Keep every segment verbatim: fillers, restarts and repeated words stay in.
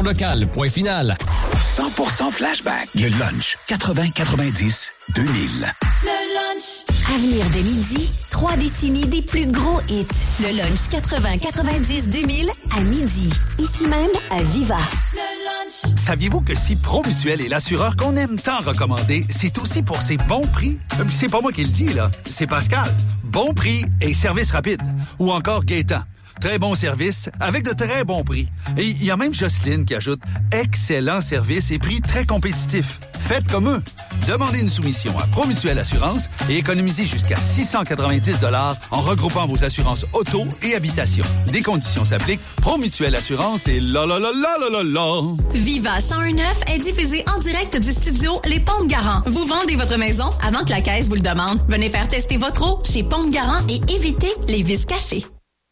production locale, point final. cent pour cent Flashback. Le lunch quatre-vingts quatre-vingt-dix deux mille. Le lunch. Avenir de midi, trois décennies des plus gros hits. Le lunch quatre-vingts quatre-vingt-dix deux mille à midi. Ici même à Viva. Le lunch. Saviez-vous que si Promutuel est l'assureur qu'on aime tant recommander, c'est aussi pour ses bons prix? C'est pas moi qui le dis, là. C'est Pascal. Bon prix et service rapide. Ou encore Gaétan. Très bon service, avec de très bons prix. Et il y a même Jocelyne qui ajoute « Excellent service et prix très compétitifs. Faites comme eux. » Demandez une soumission à Promutuel Assurance et économisez jusqu'à six cent quatre-vingt-dix dollars en regroupant vos assurances auto et habitation. Des conditions s'appliquent. Promutuel Assurance et la la la la la la la. Viva cent un neuf est diffusé en direct du studio Les Ponts de Garant. Vous vendez votre maison avant que la caisse vous le demande. Venez faire tester votre eau chez Ponts de Garant et évitez les vices cachés.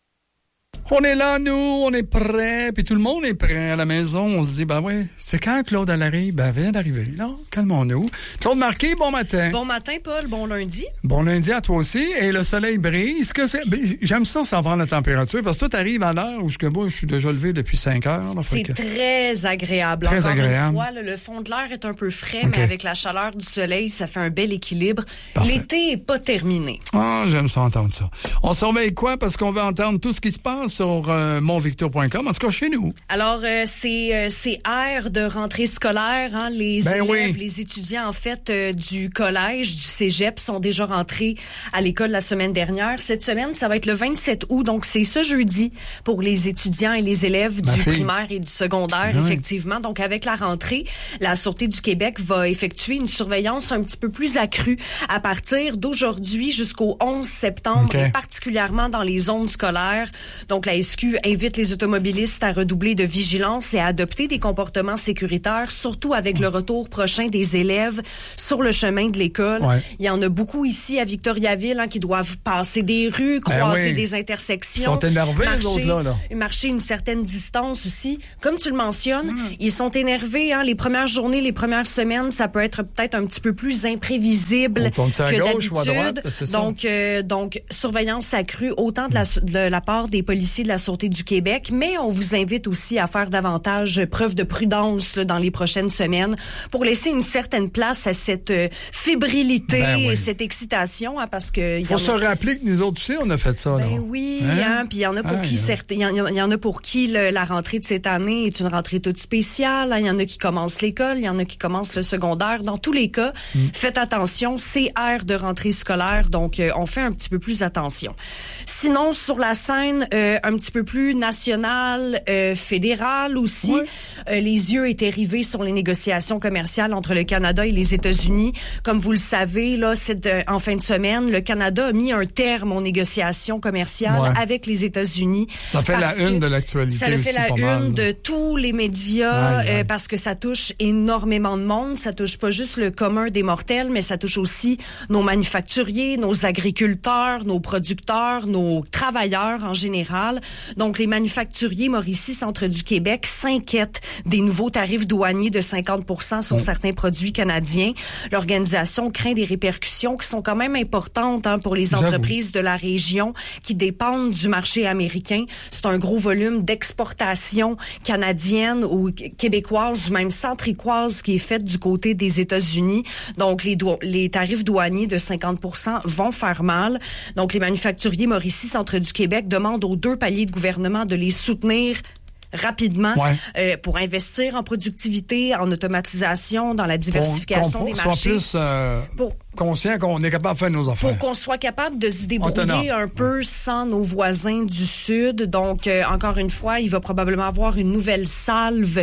On est là, nous, on est prêts, puis tout le monde est prêt à la maison. On se dit, ben oui, c'est quand Claude elle arrive? Ben, elle vient d'arriver. Là, calmons-nous. Claude Marquis, bon matin. Bon matin, Paul. Bon lundi. Bon lundi à toi aussi. Et le soleil brille. Ce que c'est... Ben, j'aime ça savoir la température, parce que toi, t'arrives à l'heure où je, moi, je suis déjà levé depuis cinq heures. Là, c'est que... très agréable. Très Encore agréable. Une fois, là, le fond de l'air est un peu frais, okay. mais avec la chaleur du soleil, ça fait un bel équilibre. Parfait. L'été est pas terminé. Ah, j'aime ça entendre ça. On surveille quoi? Parce qu'on veut entendre tout ce qui se passe sur euh, mon victor point com, en tout cas chez nous. Alors, euh, c'est, euh, c'est ère de rentrée scolaire. Hein? Les ben élèves, oui. les étudiants, en fait, euh, du collège, du cégep, sont déjà rentrés à l'école la semaine dernière. Cette semaine, ça va être le vingt-sept août, donc c'est ce jeudi pour les étudiants et les élèves Ma du fille. primaire et du secondaire, ben effectivement. Oui. Donc, avec la rentrée, la Sûreté du Québec va effectuer une surveillance un petit peu plus accrue à partir d'aujourd'hui jusqu'au onze septembre, okay. et particulièrement dans les zones scolaires. Donc, la S Q invite les automobilistes à redoubler de vigilance et à adopter des comportements sécuritaires, surtout avec le retour prochain des élèves sur le chemin de l'école. Ouais. Il y en a beaucoup ici à Victoriaville hein, qui doivent passer des rues, croiser ben oui. des intersections. Ils sont énervés, marcher, les autres, là, là. Marcher une certaine distance aussi. Comme tu le mentionnes, mmh. ils sont énervés. Hein, les premières journées, les premières semaines, ça peut être peut-être un petit peu plus imprévisible on tourne ça à que gauche d'habitude. Ou à droite, c'est ça. Donc, euh, donc, surveillance accrue, autant de la, de la part des policiers de la Sûreté du Québec, mais on vous invite aussi à faire davantage preuve de prudence là, dans les prochaines semaines pour laisser une certaine place à cette euh, fébrilité ben oui. et cette excitation, hein, parce que... Il faut se a... rappeler que nous autres aussi, on a fait ça. Ben là. oui, hein? hein, puis il y en a pour ah, qui certains, il y, y en a pour qui le, la rentrée de cette année est une rentrée toute spéciale. Il y en a qui commencent l'école, il y en a qui commencent le secondaire. Dans tous les cas, mm. faites attention, c'est ère de rentrée scolaire, donc euh, on fait un petit peu plus attention. Sinon, sur la scène euh, un petit peu plus nationale, euh, fédérale aussi, ouais. euh, les yeux étaient rivés sur les négociations commerciales entre le Canada et les États-Unis. Comme vous le savez, là, c'est de, en fin de semaine, le Canada a mis un terme aux négociations commerciales ouais. avec les États-Unis. Ça fait la une de l'actualité. Ça le fait la une mal, de tous les médias ouais, ouais. Euh, parce que ça touche énormément de monde. Ça touche pas juste le commun des mortels, mais ça touche aussi nos manufacturiers, nos agriculteurs, nos producteurs, nos travailleurs en général. Donc, les manufacturiers Mauricie, centre du Québec, s'inquiètent des nouveaux tarifs douaniers de cinquante pour cent sur mmh. certains produits canadiens. L'organisation craint des répercussions qui sont quand même importantes hein, pour les entreprises J'avoue. de la région qui dépendent du marché américain. C'est un gros volume d'exportation canadienne ou québécoise ou même centricoise qui est faite du côté des États-Unis. Donc, les, do- les tarifs douaniers de cinquante pour cent vont faire mal. Donc, les manufacturiers Mauricie, centre du Québec, demandent aux deux paliers de gouvernement de les soutenir rapidement ouais. euh, pour investir en productivité, en automatisation, dans la diversification pour, des soit marchés. Plus, euh, pour conscient qu'on est capable de faire nos affaires. Pour qu'on soit capable de se débrouiller Autonome. un peu sans nos voisins du Sud. Donc, euh, encore une fois, il va probablement avoir une nouvelle salve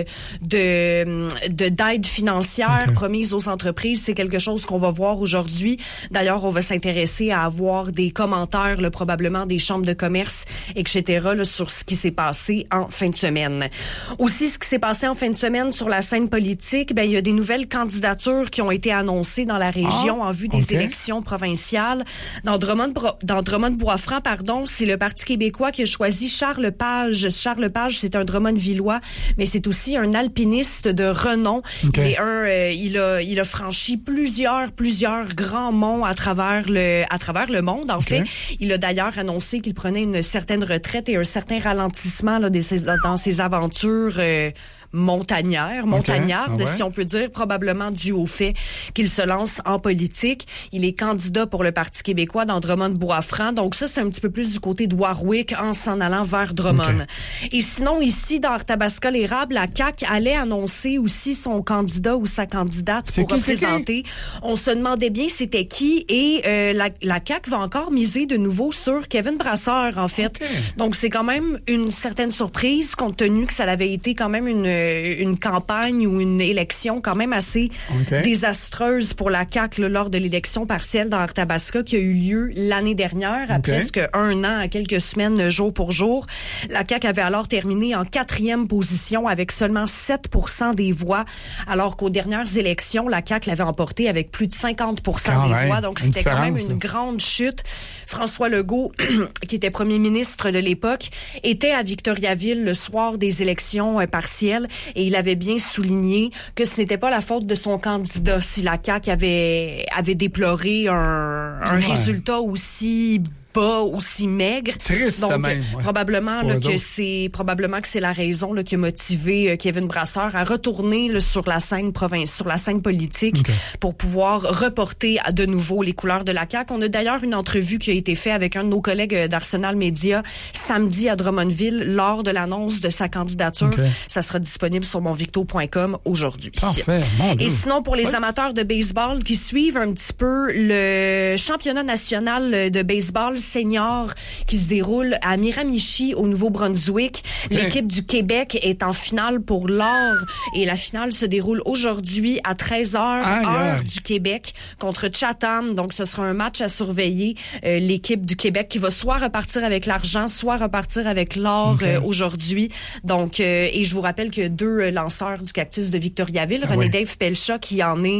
de, de d'aide financière okay. promise aux entreprises. C'est quelque chose qu'on va voir aujourd'hui. D'ailleurs, on va s'intéresser à avoir des commentaires, là, probablement des chambres de commerce, et cetera, là, sur ce qui s'est passé en fin de semaine. Aussi, ce qui s'est passé en fin de semaine sur la scène politique, ben, il y a des nouvelles candidatures qui ont été annoncées dans la région ah, en vue des okay. élections provinciales. Dans Drummond, dans Drummond-Boisfranc, pardon, c'est le Parti québécois qui a choisi Charles Page. Charles Page, c'est un Drummond-Villois, mais c'est aussi un alpiniste de renom. Okay. Il est un, euh, il a, il a franchi plusieurs, plusieurs grands monts à travers le, à travers le monde. En okay. fait, il a d'ailleurs annoncé qu'il prenait une certaine retraite et un certain ralentissement là, de ses, dans ses aventures euh, montagnère, montagnarde, okay. ah ouais. si on peut dire, probablement dû au fait qu'il se lance en politique. Il est candidat pour le Parti québécois dans Drummond-Bois-Franc. Donc ça, c'est un petit peu plus du côté de Warwick en s'en allant vers Drummond. Okay. Et sinon, ici, dans Arthabasca-l'Érable, la C A Q allait annoncer aussi son candidat ou sa candidate c'est pour qui, représenter. On se demandait bien c'était qui et euh, la, la C A Q va encore miser de nouveau sur Kevin Brasseur, en fait. Okay. Donc c'est quand même une certaine surprise compte tenu que ça avait été quand même une, une campagne ou une élection quand même assez okay. désastreuse pour la C A Q là, lors de l'élection partielle dans Arthabasca qui a eu lieu l'année dernière, à okay. presque un an, à quelques semaines, jour pour jour. La C A Q avait alors terminé en quatrième position avec seulement sept pour cent des voix, alors qu'aux dernières élections, la C A Q l'avait emporté avec plus de cinquante pour cent quand des même. voix. Donc, c'était quand même une grande chute. François Legault, qui était premier ministre de l'époque, était à Victoriaville le soir des élections euh, partielles et il avait bien souligné que ce n'était pas la faute de son candidat si la C A Q avait, avait déploré un, un ouais. résultat aussi bas, aussi maigre. Triste Donc, même, ouais. probablement là, que c'est probablement que c'est la raison là, qui a motivé euh, Kevin Brasseur à retourner là, sur la scène province, sur la scène politique okay. pour pouvoir reporter à de nouveau les couleurs de la C A Q. On a d'ailleurs une entrevue qui a été faite avec un de nos collègues d'Arsenal Média samedi à Drummondville lors de l'annonce de sa candidature. Okay. Ça sera disponible sur monvicto point com aujourd'hui. Parfait. Mon Dieu. Et sinon, pour les oui. amateurs de baseball qui suivent un petit peu le championnat national de baseball senior qui se déroule à Miramichi au Nouveau-Brunswick. Okay. L'équipe du Québec est en finale pour l'or et la finale se déroule aujourd'hui à treize heures, aïe, heure aïe. du Québec, contre Chatham. Donc, ce sera un match à surveiller. Euh, l'équipe du Québec qui va soit repartir avec l'argent, soit repartir avec l'or okay. euh, aujourd'hui. Donc, euh, et je vous rappelle que deux lanceurs du Cactus de Victoriaville, ah, René oui. Dave Pelcha qui en est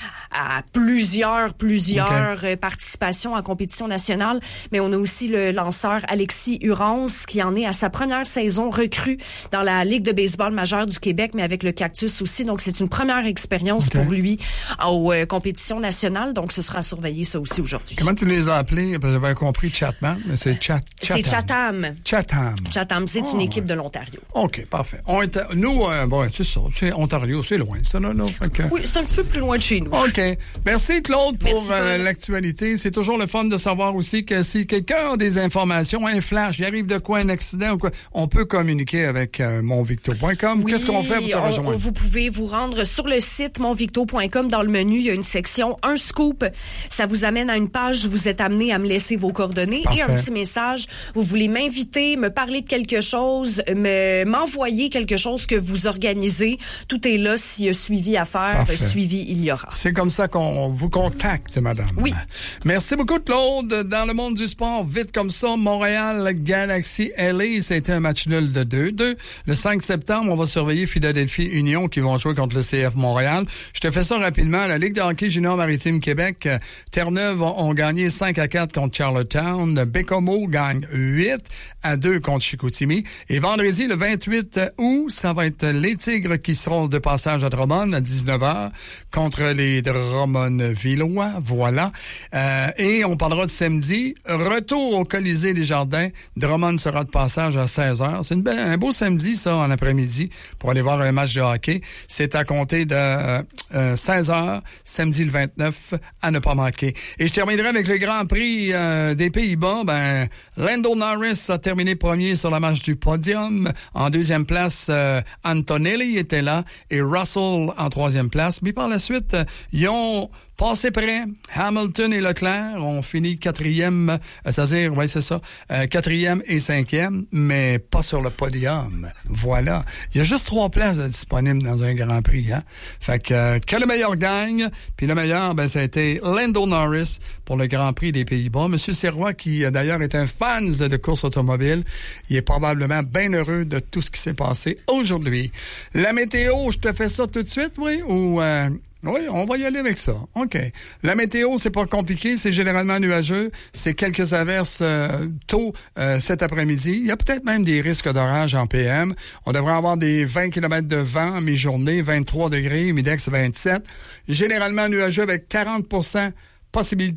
à plusieurs, plusieurs okay. participations en compétition nationale. Mais on a aussi le lanceur Alexis Hurance qui en est à sa première saison recrue dans la Ligue de baseball majeure du Québec, mais avec le Cactus aussi. Donc, c'est une première expérience okay. pour lui aux euh, compétitions nationales. Donc, ce sera à surveiller ça aussi aujourd'hui. Comment tu les as appelés? Parce que j'avais compris Chatman, mais c'est Chat, Chatham. C'est Chatham. Chatham. Chatham, c'est oh, une équipe ouais. de l'Ontario. OK, parfait. On était, nous, euh, bon, c'est ça. C'est Ontario, c'est loin, ça, là. là fait que... Oui, c'est un petit peu plus loin de chez nous. OK. Merci Claude pour Merci, euh, l'actualité. C'est toujours le fun de savoir aussi que si quelqu'un a des informations, un flash, il arrive de quoi, un accident ou quoi, on peut communiquer avec euh, monvicto point com. Oui, qu'est-ce qu'on fait pour te rejoindre? Vous pouvez vous rendre sur le site monvicto point com. Dans le menu, il y a une section Un scoop. Ça vous amène à une page où vous êtes amené à me laisser vos coordonnées Parfait. et un petit message. Vous voulez m'inviter, me parler de quelque chose, me m'envoyer quelque chose que vous organisez. Tout est là. S'il y a suivi à faire, Parfait. suivi il y aura. C'est comme ça qu'on On vous contacte, madame. Oui. Merci beaucoup, Claude. Dans le monde du sport, vite comme ça, Montréal Galaxy L A, c'était un match nul de deux deux. Le cinq septembre, on va surveiller Philadelphie Union qui vont jouer contre le C F Montréal. Je te fais ça rapidement. La Ligue de hockey junior maritime Québec, Terre-Neuve ont gagné cinq à quatre contre Charlottetown. Bécomo gagne huit à deux contre Chicoutimi. Et vendredi, le vingt-huit août, ça va être les Tigres qui seront de passage à Drummond à dix-neuf heures contre les Drummond Villois, voilà. Euh, et on parlera de samedi. Retour au Colisée des Jardins. Drummond sera de passage à seize heures. C'est une be- un beau samedi, ça, en après-midi, pour aller voir un match de hockey. C'est à compter de euh, euh, seize heures, samedi le vingt-neuf, à ne pas manquer. Et je terminerai avec le Grand Prix euh, des Pays-Bas. Ben, Lando Norris a terminé premier sur la marche du podium. En deuxième place, euh, Antonelli était là et Russell en troisième place. Mais par la suite, euh, ils ont passé près. Hamilton et Leclerc ont fini quatrième, euh, c'est-à-dire, oui, c'est ça, euh, quatrième et cinquième, mais pas sur le podium. Voilà. Il y a juste trois places disponibles dans un Grand Prix, hein. Fait que, euh, que le meilleur gagne. Puis le meilleur, ben, ça a été Lando Norris pour le Grand Prix des Pays-Bas. Monsieur Serrois, qui d'ailleurs est un fan de course automobile, il est probablement bien heureux de tout ce qui s'est passé aujourd'hui. La météo, je te fais ça tout de suite, oui, ou... Euh, Oui, on va y aller avec ça. OK. La météo, c'est pas compliqué, c'est généralement nuageux. C'est quelques averses euh, tôt euh, cet après-midi. Il y a peut-être même des risques d'orage en P M. On devrait avoir des vingt kilomètres de vent à mi-journée, vingt-trois degrés, Midex vingt-sept. Généralement nuageux avec quarante pour cent possibilité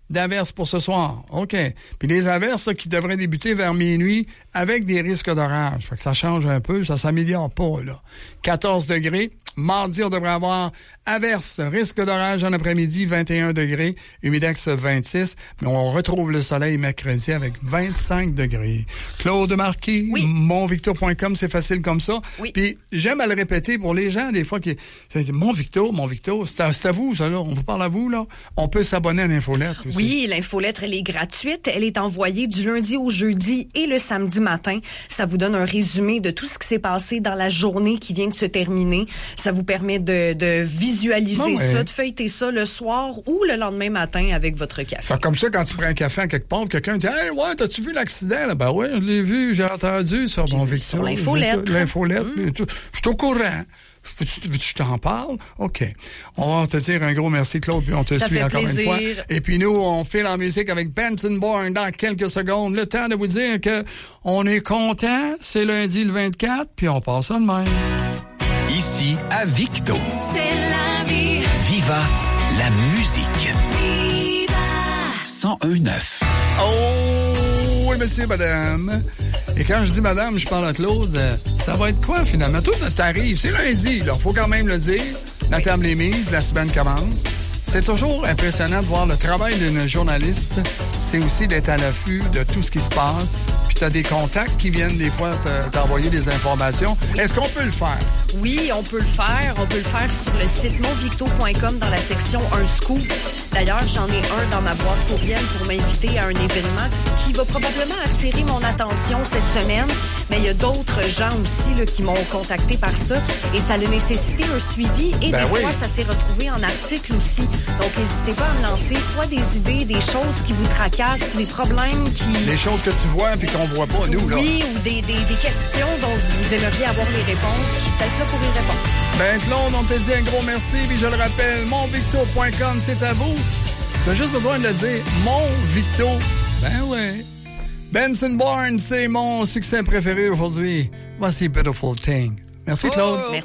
d'averses pour ce soir. OK. Puis des averses là, qui devraient débuter vers minuit avec des risques d'orage. Fait que ça change un peu, ça s'améliore pas, là. quatorze degrés. Mardi, on devrait avoir averses, risque d'orage en après-midi, vingt et un degrés, humidex vingt-six. Mais on retrouve le soleil mercredi avec vingt-cinq degrés. Claude Marquis, oui. monvicto point com, c'est facile comme ça. Oui. Puis j'aime à le répéter pour les gens, des fois, qui disent « Mon Victo, mon Victo, c'est à, c'est à vous, ça, là. On vous parle à vous, là. » On peut s'abonner à l'infolettre aussi. Oui, l'infolettre, elle est gratuite. Elle est envoyée du lundi au jeudi et le samedi matin. Ça vous donne un résumé de tout ce qui s'est passé dans la journée qui vient de se terminer. Ça vous permet de, de visualiser bon, ouais. ça, de feuilleter ça le soir ou le lendemain matin avec votre café. Fait comme ça, quand tu prends un café à quelque part, quelqu'un dit « Hey, ouais, t'as-tu vu l'accident? » Ben ouais, je l'ai vu, j'ai entendu sur mon Victo. Sur l'infolettre. L'infolettre. Mmh. Je suis au courant. Veux-tu que je t'en parle? OK. On va te dire un gros merci, Claude, puis on te ça suit encore plaisir. une fois. Et puis nous, on file en musique avec Benson Bourne dans quelques secondes. Le temps de vous dire que on est content. C'est lundi le vingt-quatre, puis on passe ça de même. Ici à Victo. C'est la vie. Viva la musique. Viva. cent un neuf. Oh, oui, monsieur, madame. Et quand je dis madame, je parle à Claude, ça va être quoi finalement? Tout notre tarif, c'est lundi, là. Faut quand même le dire. La table est mise, la semaine commence. C'est toujours impressionnant de voir le travail d'une journaliste. C'est aussi d'être à l'affût de tout ce qui se passe. Puis t'as des contacts qui viennent des fois t'envoyer des informations. Est-ce qu'on peut le faire? Oui, on peut le faire. On peut le faire sur le site monvicto point com dans la section Un Scoop. D'ailleurs, j'en ai un dans ma boîte courriel pour m'inviter à un événement qui va probablement attirer mon attention cette semaine. Mais il y a d'autres gens aussi là, qui m'ont contacté par ça. Et ça a nécessité un suivi. Et ben des oui. fois, ça s'est retrouvé en article aussi. Donc, n'hésitez pas à me lancer soit des idées, des choses qui vous tracassent, des problèmes qui... Les choses que tu vois puis qu'on voit pas, nous, là. Oui, ou des, des, des questions dont vous aimeriez avoir les réponses. Je suis peut-être là pour y répondre. Ben, Claude, on te dit un gros merci. Puis je le rappelle, monvicto point com, c'est à vous. Tu as juste besoin de le dire. Monvicto. Ben ouais. Benson Bourne, c'est mon succès préféré aujourd'hui. Voici Beautiful Thing. Merci, Claude. Merci.